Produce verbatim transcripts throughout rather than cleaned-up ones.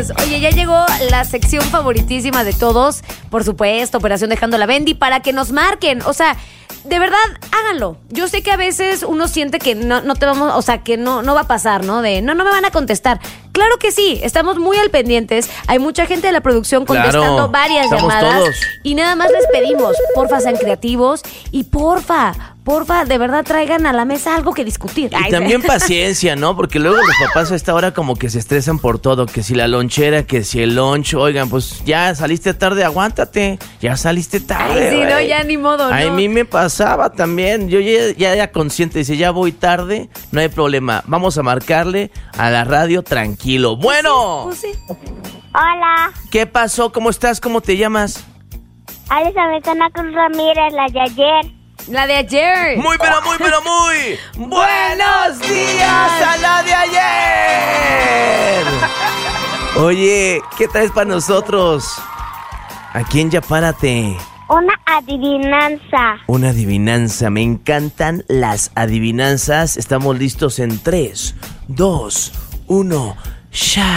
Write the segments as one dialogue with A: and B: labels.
A: amigos. Oye, ya llegó la sección favoritísima de todos. Por supuesto, Operación Dejando la Bendy, para que nos marquen. O sea, de verdad, háganlo. Yo sé que a veces uno siente que no, no te vamos, o sea, que no, no va a pasar, ¿no? De, no, no me van a contestar. Claro que sí, estamos muy al pendientes. Hay mucha gente de la producción contestando
B: claro,
A: varias llamadas.
B: Todos.
A: Y nada más les pedimos, porfa, sean creativos. Y porfa, porfa, de verdad traigan a la mesa algo que discutir.
B: Y
A: Ay,
B: también paciencia, ¿no? Porque luego los papás a esta hora como que se estresan por todo. Que si la lonchera, que si el lunch. Oigan, pues ya saliste tarde, aguántate. Ya saliste tarde.
A: Ay, sí,
B: wey.
A: no, ya ni modo, ¿no?
B: A mí me pasaba también. Yo ya, ya era consciente. Dice, ya voy tarde, no hay problema. Vamos a marcarle a la radio tranquilo. Bueno.
A: Pues sí, pues sí.
C: Hola,
B: ¿Qué pasó? ¿Cómo estás? ¿Cómo te llamas?
C: Alisa Betana Cruz Ramírez, la de ayer.
A: La de ayer.
B: Muy, pero muy, pero muy buenos días a la de ayer. Oye, ¿qué traes para nosotros? Aquí en Ya Párate.
C: Una adivinanza.
B: Una adivinanza. Me encantan las adivinanzas. Estamos listos en tres, dos, uno. ¡Ya!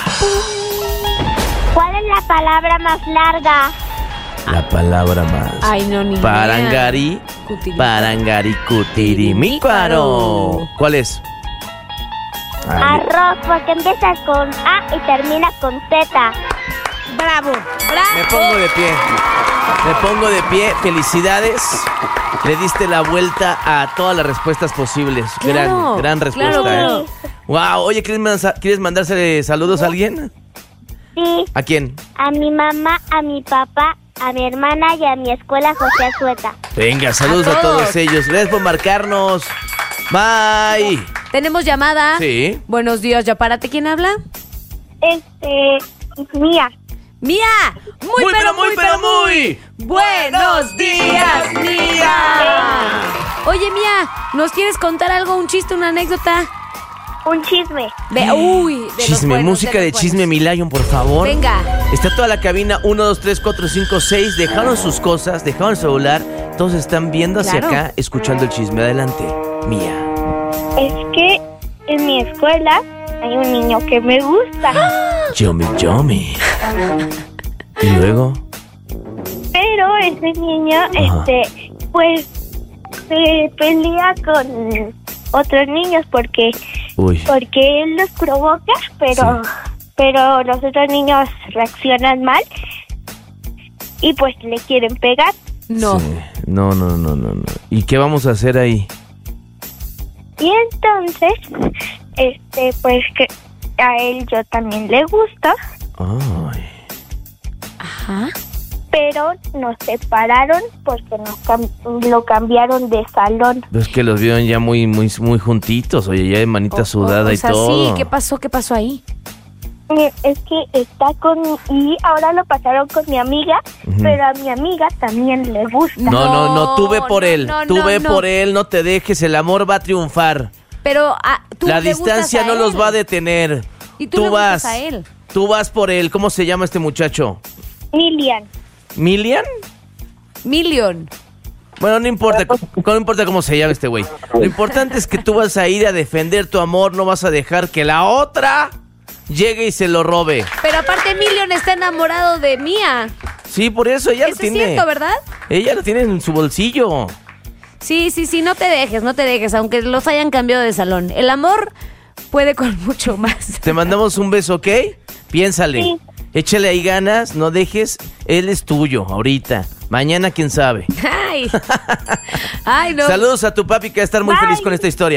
C: ¿Cuál es la palabra más larga?
B: La palabra más.
A: Ay, no, ni idea.
B: Parangari,
A: Cutirimícuaro.
B: parangari, cutirimícuaro. ¿Cuál es? Ay,
C: Arroz, porque empieza con A y termina con Z.
A: Bravo, bravo.
B: me pongo de pie. Me pongo de pie. Felicidades. Le diste la vuelta a todas las respuestas posibles.
A: Claro,
B: gran, gran respuesta.
A: claro.
B: ¿eh? Wow. Oye, ¿quieres, manda- ¿quieres mandarse saludos a alguien?
C: Sí,
B: ¿A quién?
C: a mi mamá, a mi papá, a mi hermana y a mi escuela José Azueta.
B: Venga, saludos
A: A
B: a todos.
A: todos.
B: ellos. Gracias por marcarnos. Bye.
A: Tenemos llamada.
B: Sí.
A: Buenos días, Ya Párate. ¿Quién habla?
C: Este, mía.
A: ¡Mía! Muy, pero muy, pero muy. ¡Buenos días, Mía! Oye, Mía, ¿nos quieres contar algo, un chiste, una anécdota?
C: Un chisme.
A: De, uy, de los
B: Chisme,
A: buenos,
B: música de,
A: los
B: chisme,
A: buenos.
B: Milion, por favor.
A: Venga.
B: Está toda la cabina, uno, dos, tres, cuatro, cinco, seis. Dejaron sus cosas, dejaron el celular. Todos están viendo hacia
A: Claro.
B: acá, escuchando el chisme. Adelante, Mía.
C: Es que en mi escuela hay un niño que me gusta,
B: Yomi, Yomi. Y luego,
C: pero ese niño,
B: Ajá.
C: este, pues, se pelea con otros niños porque,
B: uy.
C: porque él los provoca, pero,
B: Sí.
C: pero los otros niños reaccionan mal y pues le quieren pegar.
A: No.
B: Sí. No, no, no, no, no. ¿Y qué vamos a hacer ahí?
C: Y entonces, este, pues que a él yo también le gusta,
B: Ay.
A: Ajá.
C: pero nos separaron porque nos cam- lo cambiaron de salón.
B: Es que los vieron ya muy, muy, muy juntitos. Oye, ya de manita
A: O-
B: sudada
A: o- o
B: y
A: sea,
B: todo.
A: Sí, ¿qué pasó? ¿Qué pasó ahí?
C: Eh, Es que está con... Y ahora lo pasaron con mi amiga,
B: Ujú.
C: pero a mi amiga también le gusta.
B: No, no, no, tú ve por
A: No,
B: él.
A: no,
B: tú
A: no,
B: ve
A: no.
B: por él, no te dejes. El amor va a triunfar.
A: Pero ah, tú
B: La
A: le gustas
B: distancia
A: a
B: no
A: él.
B: los va a detener.
A: Y tú le
B: vas.
A: gustas a él.
B: Tú vas por él. ¿Cómo se llama este muchacho?
C: Milian.
B: ¿Milian?
A: Million.
B: Bueno, no importa, no importa cómo se llama este güey. Lo importante es que tú vas a ir a defender tu amor, no vas a dejar que la otra llegue y se lo robe.
A: Pero aparte Million está enamorado de Mía.
B: Sí, por eso ella lo
A: Eso es
B: tiene.
A: cierto, ¿verdad?
B: Ella lo tiene en su bolsillo.
A: Sí, sí, sí, no te dejes, no te dejes, aunque los hayan cambiado de salón. El amor puede con mucho más.
B: Te mandamos un beso, ¿ok? Piénsale.
C: Sí.
B: Échale ahí ganas, no dejes. Él es tuyo ahorita. Mañana, quién sabe.
A: Ay. Ay, no.
B: Saludos a tu papi que va a estar muy
C: Bye.
B: feliz con esta historia.